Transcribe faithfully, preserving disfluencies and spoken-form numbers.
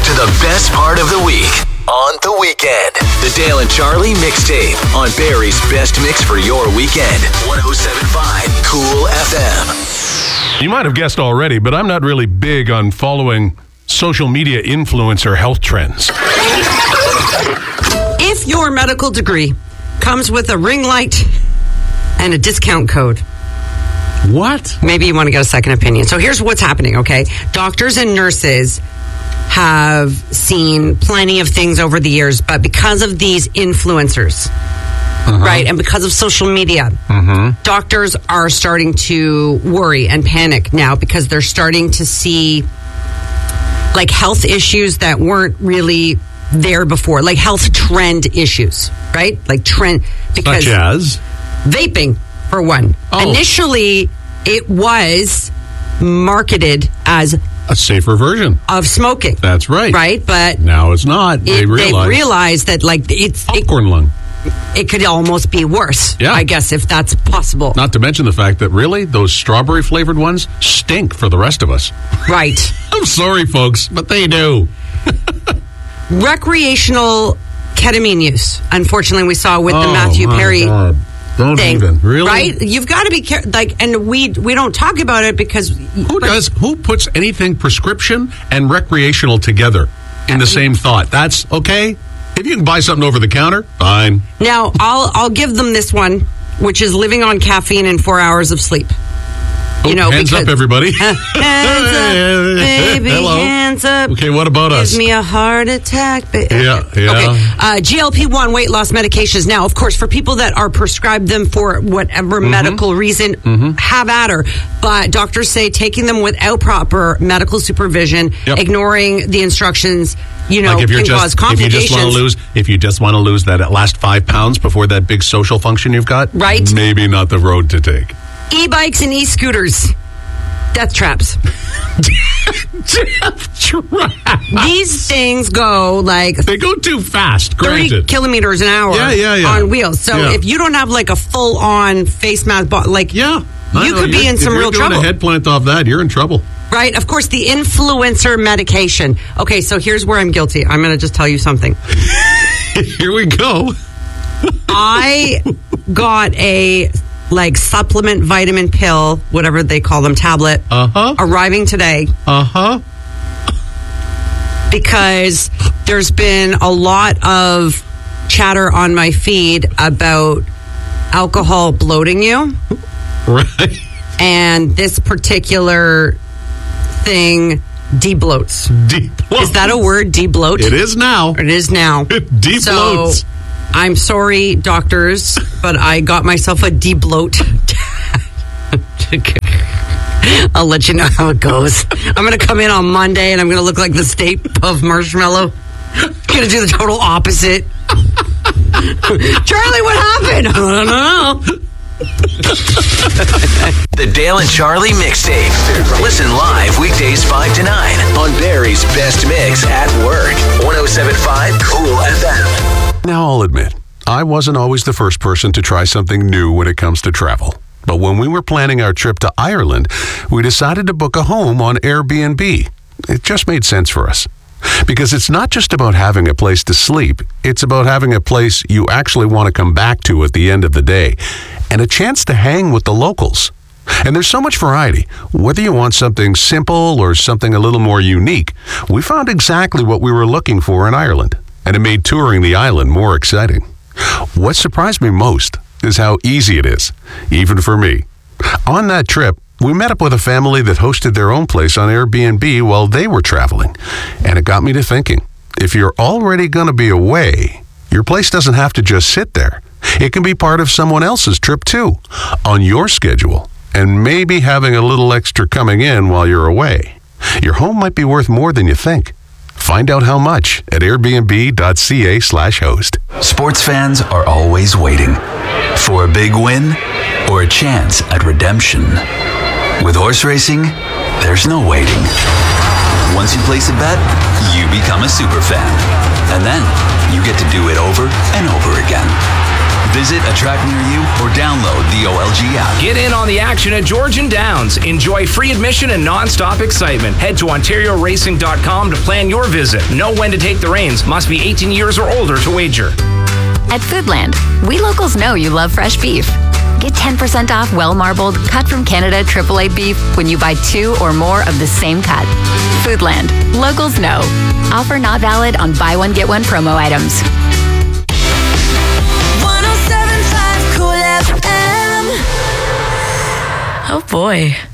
to the best part of the week on the weekend. The Dale and Charlie Mixtape on Barrie's best mix for your weekend. one oh seven point five Cool F M. You might have guessed already, but I'm not really big on following social media influencer health trends. If your medical degree comes with a ring light and a discount code, What? maybe you want to get a second opinion. So here's what's happening, okay? Doctors and nurses have seen plenty of things over the years, but because of these influencers, uh-huh. right, and because of social media, mm-hmm. doctors are starting to worry and panic now because they're starting to see like health issues that weren't really there before, like health trend issues, right? Like trend, because Such as? Vaping, for one. Oh. Initially, it was marketed as A safer version. of smoking. That's right. Right? But Now it's not. They it, realize. they realized that like it's it, Popcorn lung. it could almost be worse. Yeah. I guess if that's possible. Not to mention the fact that really those strawberry flavored ones stink for the rest of us. Right. I'm sorry, folks, but they do. Recreational ketamine use. Unfortunately, we saw with the Oh, Matthew my Perry God. Don't thing. even. Really? Right? You've got to be careful. Like, and we we don't talk about it because Who does? Who puts anything prescription and recreational together in the same thought? That's okay. If you can buy something over the counter, fine. Now, I'll I'll give them this one, which is living on caffeine and four hours of sleep. Oh, You know, hands because- up, everybody. Hands up, baby, Hello. hands up. Okay, what about us? Gives me a heart attack. Ba- Yeah, yeah. Okay, uh, G L P one weight loss medications. Now, of course, for people that are prescribed them for whatever Mm-hmm. medical reason, have at her. But doctors say taking them without proper medical supervision, Yep. ignoring the instructions, you know, Like if you're can just cause if you complications. just want to lose if you just want to lose that last five pounds before that big social function you've got, Right. Maybe not the road to take. E-bikes and e-scooters. Death traps. These things go like They go too fast. thirty Granted. kilometers an hour Yeah, yeah, yeah. on wheels. So Yeah. if you don't have like a full on face mask, bo- like Yeah. I you know. could be You're- in some if real you're doing trouble. a head plant off that, you're in trouble. Right? Of course, the influencer medication. Okay, so here's where I'm guilty. I'm going to just tell you something. Here we go. I got a like supplement vitamin pill, whatever they call them, tablet, Uh-huh. arriving today. Uh-huh. Because there's been a lot of chatter on my feed about alcohol bloating you. Right. And this particular thing debloats. Deep Is that a word, debloat? It is now. It is now. It debloats. So, I'm sorry, doctors, but I got myself a debloat. I'll let you know how it goes. I'm going to come in on Monday and I'm going to look like the State of Marshmallow. Going to do the total opposite. Charlie, what happened? I don't know. The Dale and Charlie Mixtape. Listen live weekdays five to nine on Barrie's best mix at work. one oh seven point five Cool F M. Now, I'll admit, I wasn't always the first person to try something new when it comes to travel. But when we were planning our trip to Ireland, we decided to book a home on Airbnb. It just made sense for us. Because it's not just about having a place to sleep, it's about having a place you actually want to come back to at the end of the day, and a chance to hang with the locals. And there's so much variety. Whether you want something simple or something a little more unique, we found exactly what we were looking for in Ireland, and it made touring the island more exciting. What surprised me most is how easy it is, even for me. On that trip, we met up with a family that hosted their own place on Airbnb while they were traveling. And it got me to thinking, if you're already going to be away, your place doesn't have to just sit there. It can be part of someone else's trip too, on your schedule, and maybe having a little extra coming in while you're away. Your home might be worth more than you think. Find out how much at airbnb.ca slash host. Sports fans are always waiting for a big win or a chance at redemption. With horse racing, there's no waiting. Once you place a bet, you become a super fan. And then you get to do it over and over again. Visit a track near you or download the O L G app. Get in on the action at Georgian Downs. Enjoy free admission and non-stop excitement. Head to ontario racing dot com to plan your visit. Know when to take the reins. Must be eighteen years or older to wager. At Foodland, we locals know you love fresh beef. Get ten percent off well-marbled, cut from Canada triple A beef when you buy two or more of the same cut. Foodland, locals know. Offer not valid on buy one, get one promo items. one oh seven point five Cool F M. Oh boy.